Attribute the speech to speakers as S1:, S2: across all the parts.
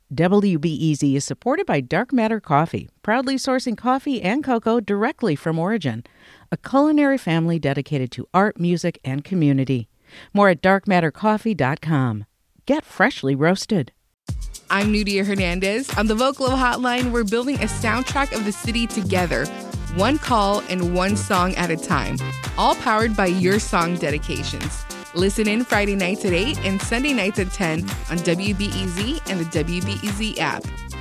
S1: WBEZ is supported by Dark Matter Coffee, proudly sourcing coffee and cocoa directly from origin, a culinary family dedicated to art, music, and community. More at darkmattercoffee.com. Get freshly roasted.
S2: I'm Nudia Hernandez. On the Vocalo Hotline, we're building a soundtrack of the city together, one call and one song at a time, all powered by your song dedications. Listen in Friday nights at 8 and Sunday nights at 10 on WBEZ and the WBEZ app.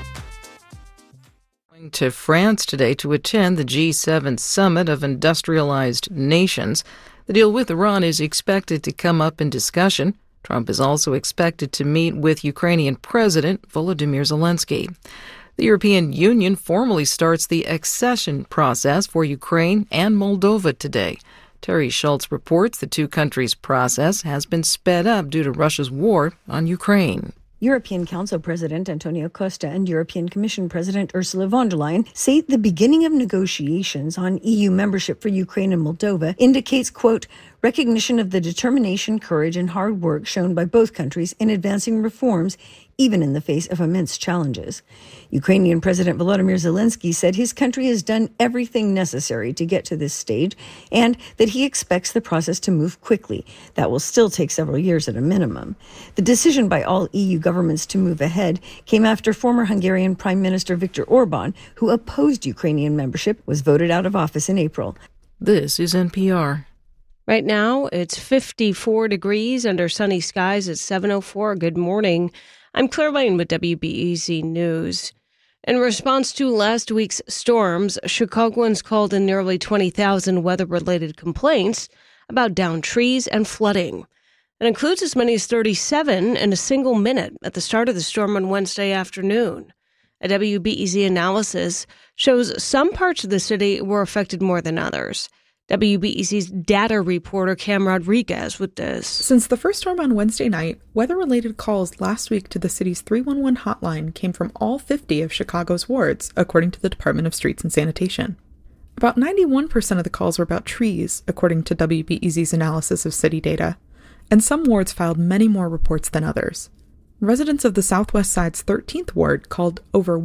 S3: Going to France today to attend the G7 Summit of Industrialized Nations. The deal with Iran is expected to come up in discussion. Trump is also expected to meet with Ukrainian President Volodymyr Zelensky. The European Union formally starts the accession process for Ukraine and Moldova today. Terry Schultz reports the two countries' process has been sped up due to Russia's war on Ukraine.
S4: European Council President Antonio Costa and European Commission President Ursula von der Leyen say the beginning of negotiations on EU membership for Ukraine and Moldova indicates, quote, recognition of the determination, courage, and hard work shown by both countries in advancing reforms, even in the face of immense challenges. Ukrainian President Volodymyr Zelensky said his country has done everything necessary to get to this stage and that he expects the process to move quickly. That will still take several years at a minimum. The decision by all EU governments to move ahead came after former Hungarian Prime Minister Viktor Orban, who opposed Ukrainian membership, was voted out of office in April.
S3: This is NPR.
S5: Right now, it's 54 degrees under sunny skies at 7:04. Good morning. I'm Claire Lane with WBEZ News. In response to last week's storms, Chicagoans called in nearly 20,000 weather-related complaints about downed trees and flooding. It includes as many as 37 in a single minute at the start of the storm on Wednesday afternoon. A WBEZ analysis shows some parts of the city were affected more than others. WBEZ's data reporter Cam Rodriguez with this.
S6: Since the first storm on Wednesday night, weather-related calls last week to the city's 311 hotline came from all 50 of Chicago's wards, according to the Department of Streets and Sanitation. About 91% of the calls were about trees, according to WBEZ's analysis of city data, and some wards filed many more reports than others. Residents of the Southwest Side's 13th ward called over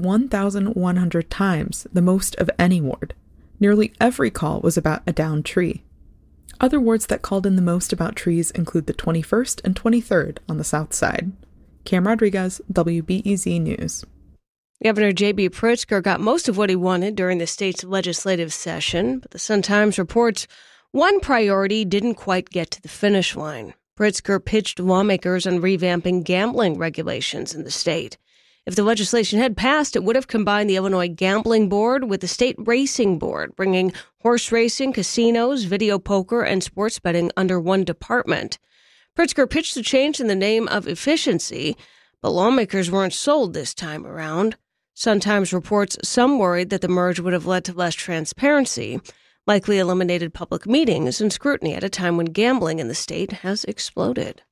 S6: 1,100 times, the most of any ward. Nearly every call was about a downed tree. Other wards that called in the most about trees include the 21st and 23rd on the south side. Cam Rodriguez, WBEZ News.
S5: Governor J.B. Pritzker got most of what he wanted during the state's legislative session, but the Sun-Times reports one priority didn't quite get to the finish line. Pritzker pitched lawmakers on revamping gambling regulations in the state. If the legislation had passed, it would have combined the Illinois Gambling Board with the State Racing Board, bringing horse racing, casinos, video poker, and sports betting under one department. Pritzker pitched the change in the name of efficiency, but lawmakers weren't sold this time around. Sun-Times reports some worried that the merge would have led to less transparency, likely eliminated public meetings and scrutiny at a time when gambling in the state has exploded.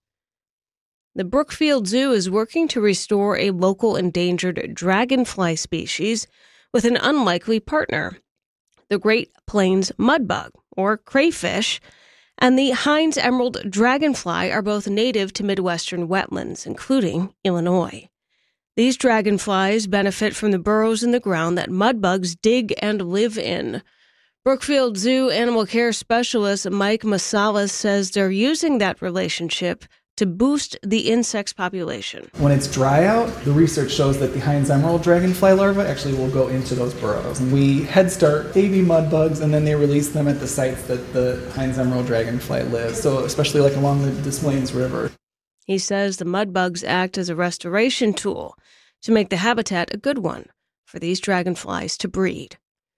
S5: The Brookfield Zoo is working to restore a local endangered dragonfly species with an unlikely partner. The Great Plains mudbug, or crayfish, and the Hines emerald dragonfly are both native to Midwestern wetlands, including Illinois. These dragonflies benefit from the burrows in the ground that mudbugs dig and live in. Brookfield Zoo animal care specialist Mike Masalas says they're using that relationship to boost the insect's population.
S7: When it's dry out, the research shows that the Hines emerald dragonfly larvae actually will go into those burrows. And we head start baby mud bugs, and then they release them at the sites that the Hines emerald dragonfly lives, so especially like along the Des Moines River.
S5: He says the mud bugs act as a restoration tool to make the habitat a good one for these dragonflies to breed.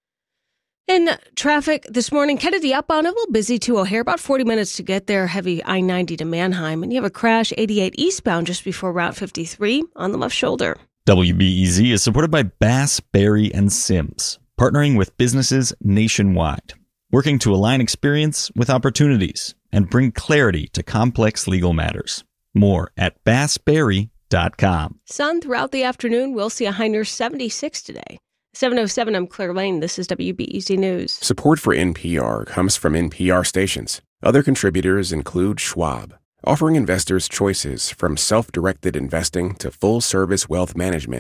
S5: In traffic this morning, Kennedy upbound a little busy to O'Hare, about 40 minutes to get there, heavy I-90 to Manheim. And you have a crash 88 eastbound just before Route 53 on the left shoulder.
S8: WBEZ is supported by Bass, Berry & Sims, partnering with businesses nationwide, working to align experience with opportunities and bring clarity to complex legal matters. More at bassberry.com.
S5: Sun throughout the afternoon. We'll see a high near 76 today. 7:07, I'm Claire Lane. This is WBEZ News.
S9: Support for NPR comes from NPR stations. Other contributors include Schwab, offering investors choices from self-directed investing to full-service wealth management.